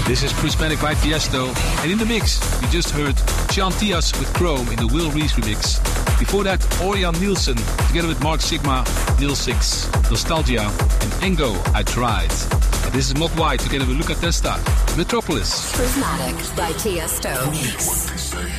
This is Prismatic by Tiesto. And in the mix, we just heard Sean Tias with Chrome in the Will Reese remix. Before that, Orion Nielsen together with Mark Sigma, Nil 6, Nostalgia, and Engo, I Tried. And this is Mogwai together with Luca Testa, Metropolis. Prismatic by Tiesto.